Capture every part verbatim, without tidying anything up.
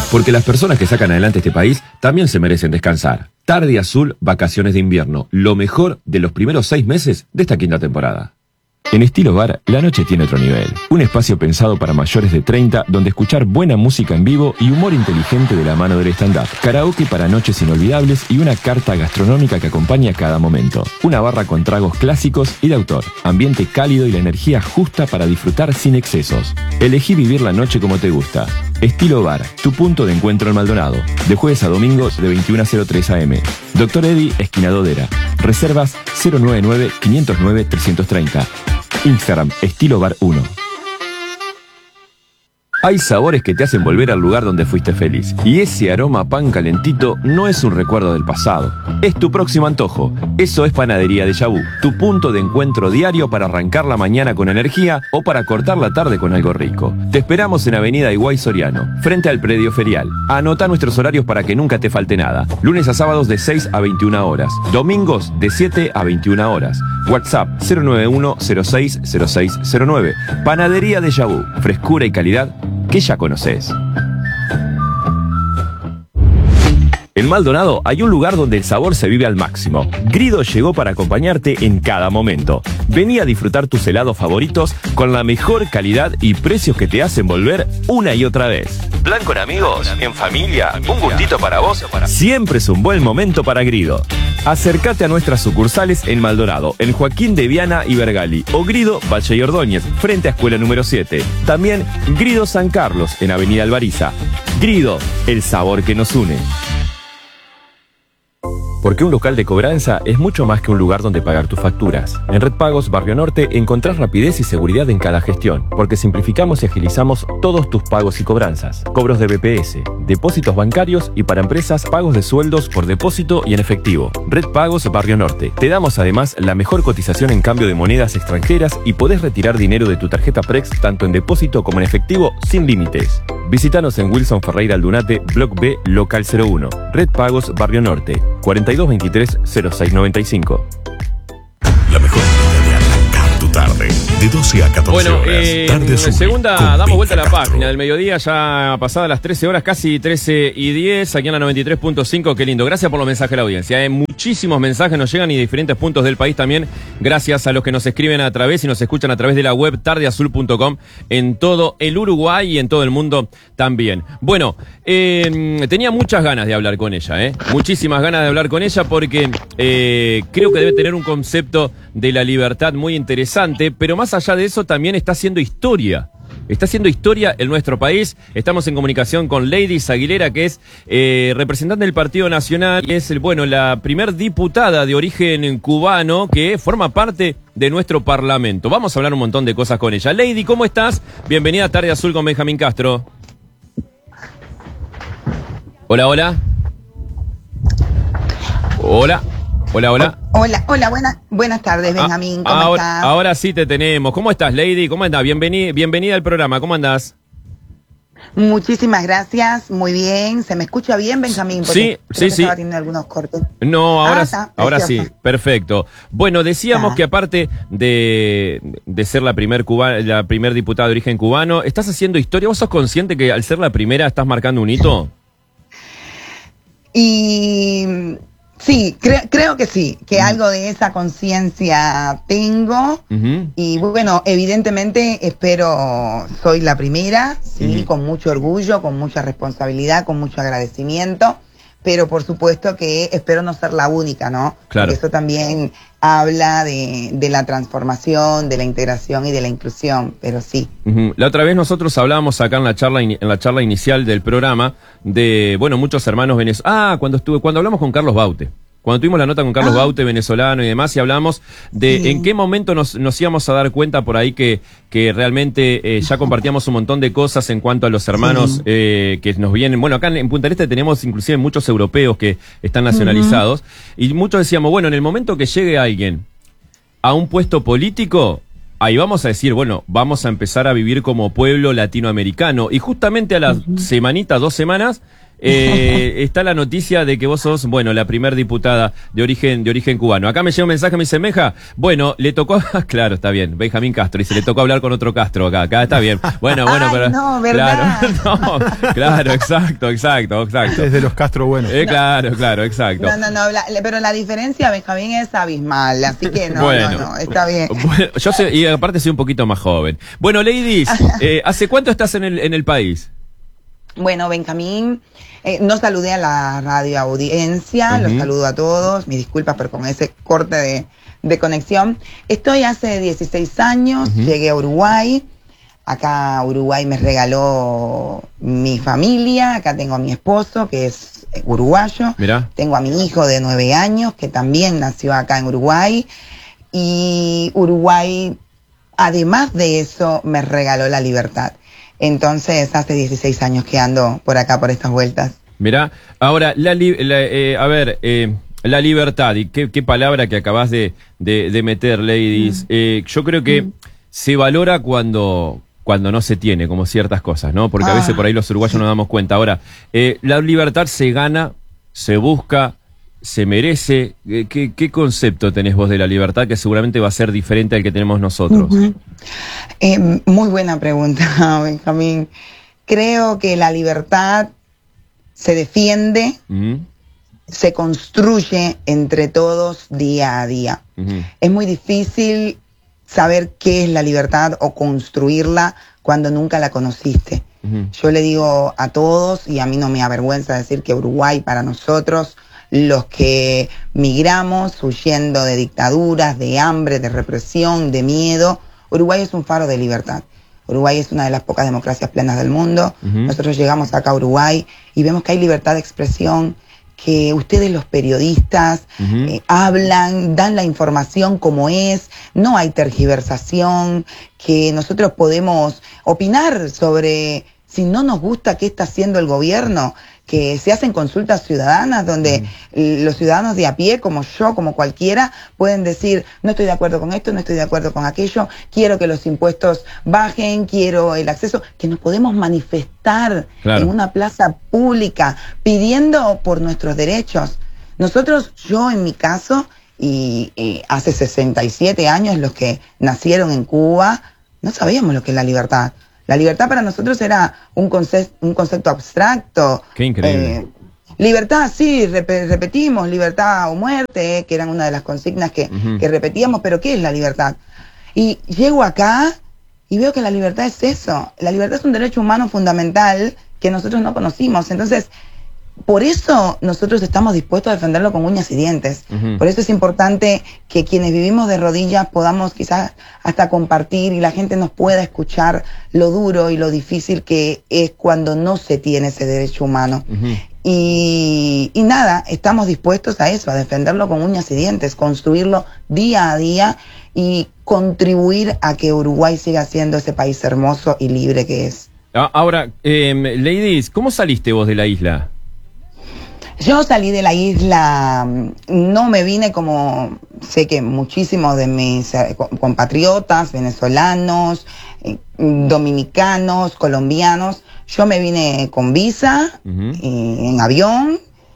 Porque las personas que sacan adelante este país también se merecen descansar. Tarde Azul, vacaciones de invierno. Lo mejor de los primeros seis meses de esta quinta temporada. En Estilo Bar, la noche tiene otro nivel. Un espacio pensado para mayores de treinta, donde escuchar buena música en vivo y humor inteligente de la mano del stand-up. Karaoke para noches inolvidables y una carta gastronómica que acompaña cada momento. Una barra con tragos clásicos y de autor. Ambiente cálido y la energía justa para disfrutar sin excesos. Elegí vivir la noche como te gusta. Estilo Bar, tu punto de encuentro en Maldonado. De jueves a domingos de veintiuna a cero tres a eme. Doctor Eddy, esquina Dodera. Reservas cero noventa y nueve, quinientos nueve, trescientos treinta. Instagram, Estilo Bar uno. Hay sabores que te hacen volver al lugar donde fuiste feliz. Y ese aroma a pan calentito no es un recuerdo del pasado. Es tu próximo antojo. Eso es Panadería Déjà Vu. Tu punto de encuentro diario para arrancar la mañana con energía o para cortar la tarde con algo rico. Te esperamos en Avenida Higuay Soriano, frente al predio ferial. Anota nuestros horarios para que nunca te falte nada. Lunes a sábados de seis a veintiuna horas. Domingos de siete a veintiuna horas. WhatsApp cero nueve uno cero seis cero seis cero nueve. Panadería Déjà Vu. Frescura y calidad que ya conoces. En Maldonado hay un lugar donde el sabor se vive al máximo. Grido llegó para acompañarte en cada momento. Vení a disfrutar tus helados favoritos con la mejor calidad y precios que te hacen volver una y otra vez. Plan con amigos, en familia, un gustito para vos. Siempre es un buen momento para Grido. Acércate a nuestras sucursales en Maldonado, en Joaquín de Viana y Bergali, o Grido Valle y Ordóñez, frente a Escuela número siete. También Grido San Carlos, en Avenida Alvariza. Grido, el sabor que nos une. Porque un local de cobranza es mucho más que un lugar donde pagar tus facturas. En Red Pagos Barrio Norte encontrás rapidez y seguridad en cada gestión, porque simplificamos y agilizamos todos tus pagos y cobranzas. Cobros de B P S, depósitos bancarios y para empresas pagos de sueldos por depósito y en efectivo. Red Pagos Barrio Norte. Te damos además la mejor cotización en cambio de monedas extranjeras y podés retirar dinero de tu tarjeta Prex tanto en depósito como en efectivo sin límites. Visítanos en Wilson Ferreira Aldunate, Block B, Local cero uno. Red Pagos Barrio Norte, cuarenta y dos veintitrés cero seis noventa y cinco. La mejor manera de arrancar tu tarde, de doce a catorce bueno, horas. Eh, Tarde Azul, segunda, damos vuelta a la Castro. página del mediodía, ya pasadas las trece horas, casi trece y diez, aquí en la noventa y tres punto cinco. Qué lindo. Gracias por los mensajes de la audiencia. Eh. Muchísimos mensajes nos llegan y de diferentes puntos del país también. Gracias a los que nos escriben a través y nos escuchan a través de la web tarde azul punto com en todo el Uruguay y en todo el mundo también. Bueno, eh, tenía muchas ganas de hablar con ella, eh. Muchísimas ganas de hablar con ella porque eh, creo que debe tener un concepto de la libertad muy interesante, pero más allá de eso también está haciendo historia. Está haciendo historia en nuestro país. Estamos en comunicación con Leydis Aguilera, que es eh, representante del Partido Nacional y es, bueno, la primer diputada de origen cubano que forma parte de nuestro Parlamento. Vamos a hablar un montón de cosas con ella. Leydi, ¿cómo estás? Bienvenida a Tarde Azul con Benjamín Castro. Hola, hola. Hola. Hola, hola. Hola, hola, buenas, buenas tardes, Benjamín. ¿Cómo ahora, estás? Ahora sí te tenemos. ¿Cómo estás, Leydi? ¿Cómo andás? Bienvenida, bienvenida al programa. ¿Cómo andás? Muchísimas gracias, muy bien. ¿Se me escucha bien, Benjamín? Porque Sí, creo sí, que sí. Estaba teniendo algunos cortes. No, ahora, Ah, está, ahora sí, precioso. perfecto. Bueno, decíamos Ah. que aparte de, de ser la primer cuba, la primer diputada de origen cubano, estás haciendo historia. ¿Vos sos consciente que al ser la primera estás marcando un hito? Y sí, cre- creo que sí, que algo de esa conciencia tengo. Uh-huh. Y bueno, evidentemente espero, soy la primera, sí, Ujú. con mucho orgullo, con mucha responsabilidad, con mucho agradecimiento, pero por supuesto que espero no ser la única, ¿no? Claro. Porque eso también habla de, de la transformación, de la integración y de la inclusión, pero sí. Uh-huh. La otra vez nosotros hablábamos acá en la charla in- en la charla inicial del programa de, bueno, muchos hermanos venezolanos. Ah, cuando estuve, cuando hablamos con Carlos Baute. Cuando tuvimos la nota con Carlos Ah. Baute, venezolano y demás, y hablamos de Sí. en qué momento nos, nos íbamos a dar cuenta por ahí que, que realmente eh, ya compartíamos un montón de cosas en cuanto a los hermanos Sí. eh, que nos vienen. Bueno, acá en, en Punta del Este tenemos inclusive muchos europeos que están nacionalizados, y muchos decíamos, bueno, en el momento que llegue alguien a un puesto político, ahí vamos a decir, bueno, vamos a empezar a vivir como pueblo latinoamericano. Y justamente a las semanitas, dos semanas, eh, está la noticia de que vos sos, bueno, la primer diputada de origen de origen cubano. Acá me llega un mensaje, me dice, Meja, bueno, le tocó, claro, está bien, Benjamín Castro, dice, le tocó hablar con otro Castro acá, acá está bien. Bueno, bueno, Ay, pero... no, ¿verdad? Claro, no, claro, exacto, exacto, exacto. Es de los Castro buenos. Eh, claro, claro, exacto. No, no, no, la- pero la diferencia, Benjamín, es abismal, así que no, Bueno. no, no, está bien. Bueno, yo sé, y aparte soy un poquito más joven. Bueno, ladies, eh, ¿hace cuánto estás en el, en el país? Bueno, Benjamín, eh, no saludé a la radio audiencia, Ujú. los saludo a todos, mis disculpas pero con ese corte de, de conexión. Estoy hace dieciséis años, Ujú. llegué a Uruguay, acá Uruguay me regaló mi familia, acá tengo a mi esposo que es eh, uruguayo, Mirá. tengo a mi hijo de nueve años que también nació acá en Uruguay y Uruguay, además de eso, me regaló la libertad. Entonces, hace dieciséis años que ando por acá, por estas vueltas. Mirá, ahora, la, li- la, eh, a ver, eh, la libertad, y qué, qué palabra que acabas de, de, de meter, ladies. Eh, yo creo que se valora cuando, cuando no se tiene, como ciertas cosas, ¿no? Porque a veces Ah, por ahí los uruguayos nos damos cuenta. Ahora, eh, la libertad se gana, se busca, se merece. Eh, ¿Qué, qué concepto tenés vos de la libertad que seguramente va a ser diferente al que tenemos nosotros? Ujú. Eh, muy buena pregunta, Benjamín. Creo que la libertad se defiende, Ujú, se construye entre todos día a día. ujú. Es muy difícil saber qué es la libertad o construirla cuando nunca la conociste. Ujú. Yo le digo a todos, y a mí no me avergüenza decir que Uruguay para nosotros, los que migramos huyendo de dictaduras, de hambre, de represión, de miedo, Uruguay es un faro de libertad. Uruguay es una de las pocas democracias plenas del mundo. Ujú. Nosotros llegamos acá a Uruguay y vemos que hay libertad de expresión, que ustedes los periodistas Ujú. eh, hablan, dan la información como es, no hay tergiversación, que nosotros podemos opinar sobre si no nos gusta qué está haciendo el gobierno, que se hacen consultas ciudadanas donde mm. los ciudadanos de a pie, como yo, como cualquiera, pueden decir, no estoy de acuerdo con esto, no estoy de acuerdo con aquello, quiero que los impuestos bajen, quiero el acceso, que nos podemos manifestar Claro. en una plaza pública pidiendo por nuestros derechos. Nosotros, yo en mi caso, y, y hace sesenta y siete años los que nacieron en Cuba, no sabíamos lo que es la libertad. La libertad para nosotros era un, conce- un concepto abstracto. Qué increíble. Eh, libertad, sí, rep- repetimos, libertad o muerte, que eran una de las consignas que, Ujú. que repetíamos, pero ¿qué es la libertad? Y llego acá y veo que la libertad es eso. La libertad es un derecho humano fundamental que nosotros no conocimos. Entonces, por eso nosotros estamos dispuestos a defenderlo con uñas y dientes. Ujú. Por eso es importante que quienes vivimos de rodillas podamos quizás hasta compartir y la gente nos pueda escuchar lo duro y lo difícil que es cuando no se tiene ese derecho humano. Ujú. Y, y nada, estamos dispuestos a eso, a defenderlo con uñas y dientes, construirlo día a día y contribuir a que Uruguay siga siendo ese país hermoso y libre que es. Ah, Ahora, eh, ladies, ¿cómo saliste vos de la isla? Yo salí de la isla, no me vine como sé que muchísimos de mis eh, co- compatriotas, venezolanos, eh, dominicanos, colombianos, yo me vine con visa, Ujú. eh, en avión,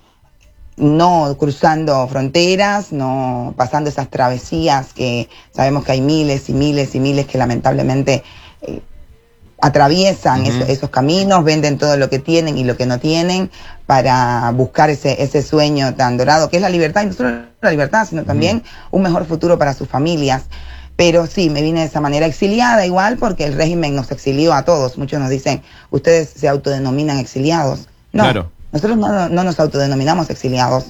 no cruzando fronteras, no pasando esas travesías que sabemos que hay miles y miles y miles que lamentablemente eh, atraviesan Ujú. eso- esos caminos, venden todo lo que tienen y lo que no tienen para buscar ese, ese sueño tan dorado que es la libertad, y no solo la libertad, sino también un mejor futuro para sus familias. Pero sí, me vine de esa manera exiliada igual porque el régimen nos exilió a todos. Muchos nos dicen, ustedes se autodenominan exiliados. No, Claro. nosotros no, no nos autodenominamos exiliados.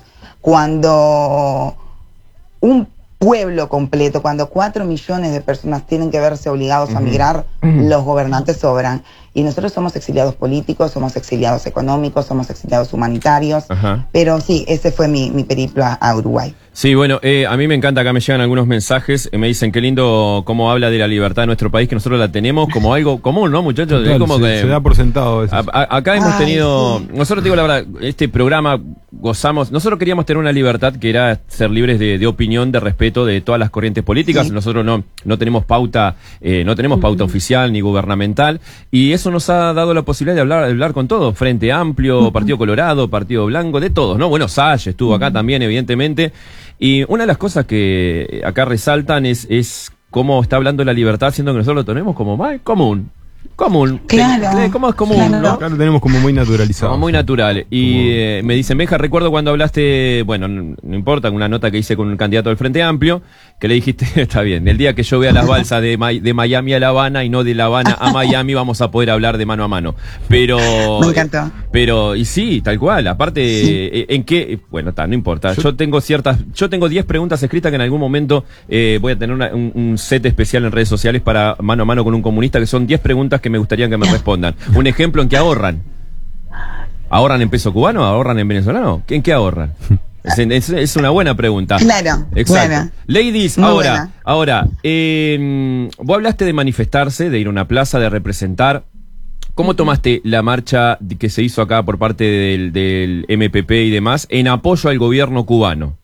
Cuando un pueblo completo, cuando cuatro millones de personas tienen que verse obligados a Ujú. migrar, los gobernantes sobran. Y nosotros somos exiliados políticos, somos exiliados económicos, somos exiliados humanitarios. Ajá. Pero sí, ese fue mi, mi periplo a, a Uruguay. Sí, bueno, eh, a mí me encanta, acá me llegan algunos mensajes, eh, me dicen qué lindo cómo habla de la libertad de nuestro país, que nosotros la tenemos como algo común, ¿no, muchachos? Es Total, como se, que se da por sentado a veces. a- a- acá hemos Ay, tenido, sí. nosotros te digo la verdad, este programa, gozamos, nosotros queríamos tener una libertad que era ser libres de, de opinión, de respeto de todas las corrientes políticas. Sí. Nosotros no, no tenemos pauta, eh, no tenemos pauta uh-huh. oficial ni gubernamental, y eso nos ha dado la posibilidad de hablar, de hablar con todos, Frente Amplio, uh-huh. Partido Colorado, Partido Blanco, de todos, ¿no? Bueno, Salle estuvo uh-huh. acá también, evidentemente, y una de las cosas que acá resaltan es, es cómo está hablando la libertad, siendo que nosotros lo tenemos como más común. Común. Claro. ¿Cómo es común, claro. no? Acá lo tenemos como muy naturalizado. Como muy natural. Y como... eh, me dicen, Benja, recuerdo cuando hablaste, bueno, no, no importa, una nota que hice con un candidato del Frente Amplio, que le dijiste, está bien, el día que yo vea las balsas de, de Miami a La Habana y no de La Habana a Miami, vamos a poder hablar de mano a mano. Pero... Me encantó. Pero, y sí, tal cual. Aparte, sí. ¿En qué? Bueno, está, no importa. Yo, yo tengo ciertas, yo tengo diez preguntas escritas que en algún momento eh, voy a tener una, un, un set especial en redes sociales para mano a mano con un comunista, que son diez preguntas que me gustaría que me respondan. Un ejemplo en qué ahorran. ¿Ahorran en peso cubano? ¿Ahorran en venezolano? ¿En qué ahorran? Es, es, es una buena pregunta. Claro. Exacto. Claro. Ladies, Muy ahora, buena. ahora, eh, vos hablaste de manifestarse, de ir a una plaza, de representar. ¿Cómo tomaste la marcha que se hizo acá por parte del, del M P P y demás en apoyo al gobierno cubano?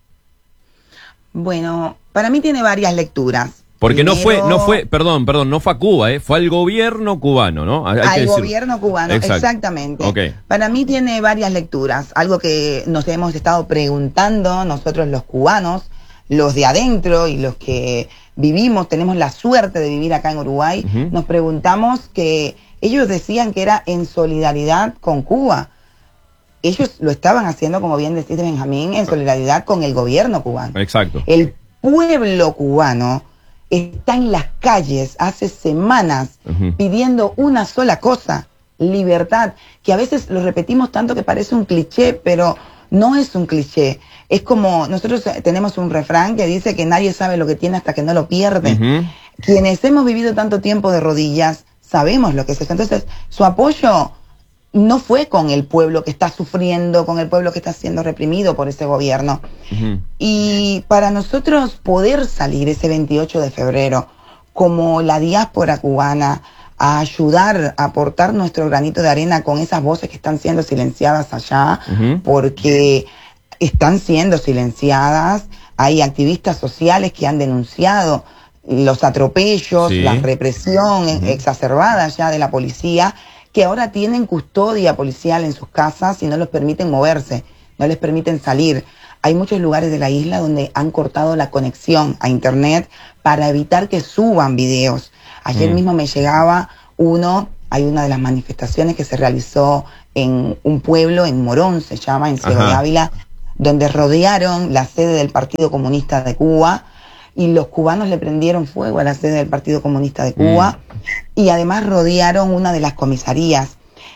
Bueno, para mí tiene varias lecturas. Porque Primero, no fue, no fue, perdón, perdón, no fue a Cuba, eh, fue al gobierno cubano, ¿no? Hay al que gobierno cubano, Exacto. exactamente. Okay. Para mí tiene varias lecturas, algo que nos hemos estado preguntando nosotros los cubanos, los de adentro y los que vivimos, tenemos la suerte de vivir acá en Uruguay, uh-huh. nos preguntamos que ellos decían que era en solidaridad con Cuba. Ellos lo estaban haciendo, como bien decís, Benjamín, en solidaridad con el gobierno cubano. Exacto. El pueblo cubano está en las calles hace semanas uh-huh. pidiendo una sola cosa, libertad, que a veces lo repetimos tanto que parece un cliché, pero no es un cliché. Es como, nosotros tenemos un refrán que dice que nadie sabe lo que tiene hasta que no lo pierde. Uh-huh. Quienes hemos vivido tanto tiempo de rodillas, sabemos lo que es eso. Entonces, su apoyo no fue con el pueblo que está sufriendo, con el pueblo que está siendo reprimido por ese gobierno. Uh-huh. Y para nosotros poder salir ese veintiocho de febrero como la diáspora cubana a ayudar, a aportar nuestro granito de arena con esas voces que están siendo silenciadas allá, uh-huh. porque están siendo silenciadas, hay activistas sociales que han denunciado los atropellos, sí. la represión uh-huh. exacerbada ya de la policía, que ahora tienen custodia policial en sus casas y no los permiten moverse, no les permiten salir. Hay muchos lugares de la isla donde han cortado la conexión a internet para evitar que suban videos. Ayer mm. mismo me llegaba uno, hay una de las manifestaciones que se realizó en un pueblo, en Morón se llama, en Ciego de Ávila, donde rodearon la sede del Partido Comunista de Cuba, y los cubanos le prendieron fuego a la sede del Partido Comunista de Cuba, mm. y además rodearon una de las comisarías.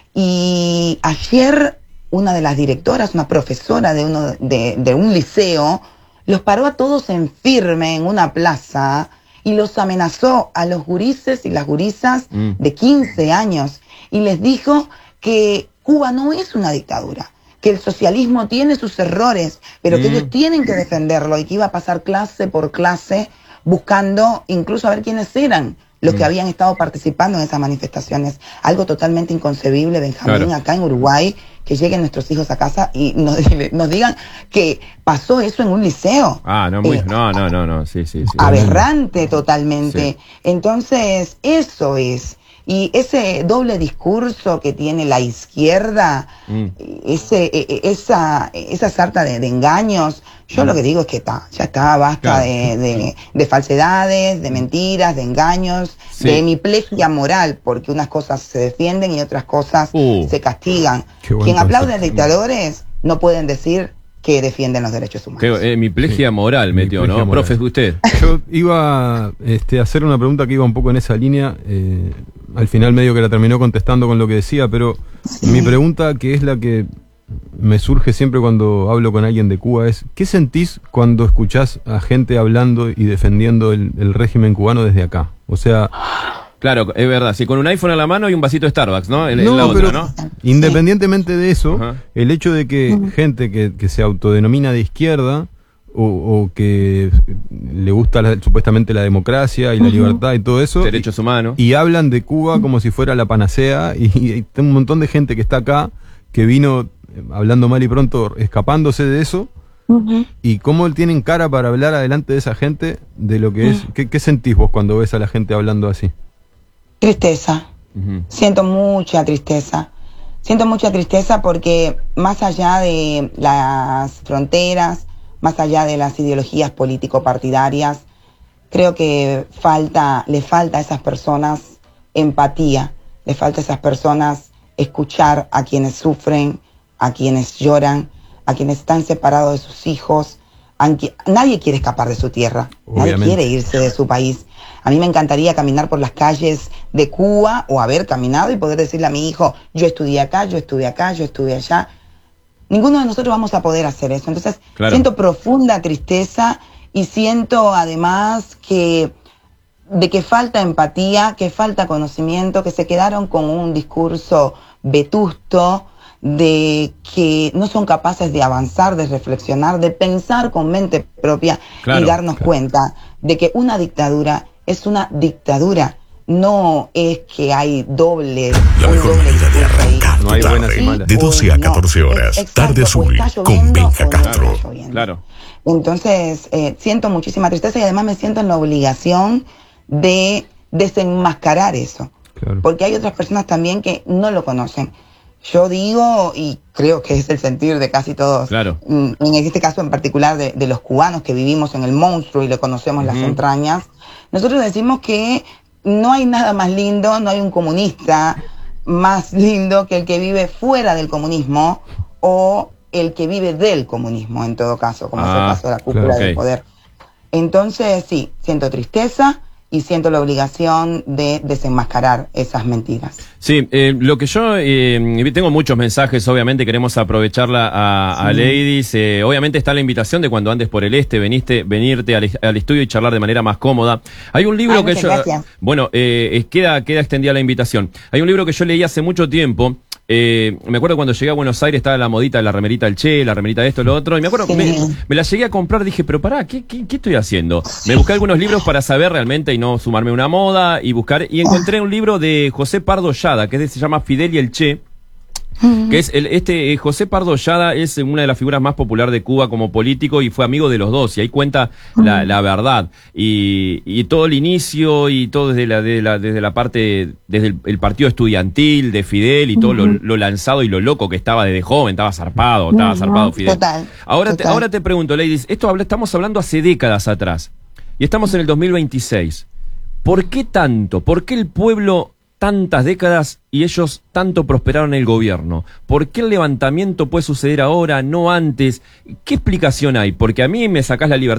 Y ayer una de las directoras, una profesora de, uno, de, de un liceo, los paró a todos en firme en una plaza y los amenazó a los gurises y las gurisas mm. de quince años, y les dijo que Cuba no es una dictadura, que el socialismo tiene sus errores, pero mm. que ellos tienen que defenderlo, y que iba a pasar clase por clase buscando incluso a ver quiénes eran los mm. que habían estado participando en esas manifestaciones. Algo totalmente inconcebible, Benjamín, claro. acá en Uruguay, que lleguen nuestros hijos a casa y nos, nos digan que pasó eso en un liceo. Ah, no, muy, eh, no, no, no, no, sí, sí, sí. Aberrante totalmente. Sí. Entonces, eso es. Y ese doble discurso que tiene la izquierda, mm. ese, esa, esa sarta de, de engaños, yo mm. lo que digo es que está, ya está, basta claro. de, de, de falsedades, de mentiras, de engaños, sí. de hemiplegia moral, porque unas cosas se defienden y otras cosas uh. se castigan. Quien aplaude a dictadores no pueden decir que defienden los derechos humanos. Que hemiplegia sí. moral metió, ¿no? Moral. Profe, usted. Yo iba este, a hacer una pregunta que iba un poco en esa línea, eh, al final medio que la terminó contestando con lo que decía, pero sí. mi pregunta, que es la que me surge siempre cuando hablo con alguien de Cuba, es ¿qué sentís cuando escuchás a gente hablando y defendiendo el, el régimen cubano desde acá? O sea... Claro, es verdad, si con un iPhone a la mano y un vasito de Starbucks, ¿no? En, no, en la pero otra, ¿no? Independientemente de eso, uh-huh. el hecho de que uh-huh. gente que, que se autodenomina de izquierda o, o que le gusta la, supuestamente la democracia y uh-huh. la libertad y todo eso, derechos humanos, y hablan de Cuba como si fuera la panacea, y, y hay un montón de gente que está acá que vino hablando mal y pronto, escapándose de eso. Uh-huh. Y cómo tienen cara para hablar adelante de esa gente de lo que uh-huh. es. ¿Qué, ¿Qué sentís vos cuando ves a la gente hablando así? Tristeza. Uh-huh. Siento mucha tristeza. Siento mucha tristeza porque más allá de las fronteras, más allá de las ideologías político-partidarias, creo que falta, le falta a esas personas empatía, le falta a esas personas escuchar a quienes sufren, a quienes lloran, a quienes están separados de sus hijos. Nadie quiere escapar de su tierra, Obviamente. Nadie quiere irse de su país. A mí me encantaría caminar por las calles de Cuba o haber caminado y poder decirle a mi hijo, yo estudié acá, yo estuve acá, yo estuve allá. Ninguno de nosotros vamos a poder hacer eso. Entonces, claro. siento profunda tristeza y siento además que de que falta empatía, que falta conocimiento, que se quedaron con un discurso vetusto, de que no son capaces de avanzar, de reflexionar, de pensar con mente propia claro, y darnos claro. cuenta de que una dictadura es una dictadura, no es que hay doble... La mejor manera de arrancar tu no hay tarde, buenas de doce a catorce horas, no, exacto, Tarde Azul, con Benja Castro. No claro. Entonces, eh, siento muchísima tristeza y además me siento en la obligación de desenmascarar eso, claro. porque hay otras personas también que no lo conocen. Yo digo, y creo que es el sentir de casi todos, claro. en este caso en particular de, de los cubanos que vivimos en el monstruo y le conocemos uh-huh. las entrañas, nosotros decimos que no hay nada más lindo, no hay un comunista más lindo que el que vive fuera del comunismo o el que vive del comunismo, en todo caso, como ah, es el caso de la cúpula claro, okay. del poder. Entonces, sí, siento tristeza y siento la obligación de desenmascarar esas mentiras. Sí, eh, lo que yo eh, tengo muchos mensajes, obviamente queremos aprovecharla a, sí. a Ladies. Eh, obviamente está la invitación de cuando andes por el este, veniste, venirte al, al estudio y charlar de manera más cómoda. Hay un libro Ay, que yo, gracias. bueno, eh, queda queda extendida la invitación. Hay un libro que yo leí hace mucho tiempo. Eh, me acuerdo cuando llegué a Buenos Aires estaba la modita de la remerita del Che, la remerita de esto, lo otro, y me acuerdo, sí. me, me la llegué a comprar, dije, pero pará, ¿qué, qué, qué estoy haciendo? Me busqué algunos libros para saber realmente y no sumarme una moda y buscar, y encontré un libro de José Pardo Llada, que es, se llama Fidel y el Che, que es el, este eh, José Pardo Llada es una de las figuras más populares de Cuba como político y fue amigo de los dos y ahí cuenta la, la verdad y, y todo el inicio y todo desde la, de la desde la parte desde el, el partido estudiantil de Fidel y todo uh-huh. lo, lo lanzado y lo loco que estaba desde joven, estaba zarpado, estaba uh-huh. zarpado Fidel. Total, ahora total. Te, ahora te pregunto, Ladies, esto habla, estamos hablando hace décadas atrás y estamos en el dos mil veintiséis. ¿Por qué tanto? ¿Por qué el pueblo tantas décadas y ellos tanto prosperaron en el gobierno? ¿Por qué el levantamiento puede suceder ahora, no antes? ¿Qué explicación hay? Porque a mí me sacás la libertad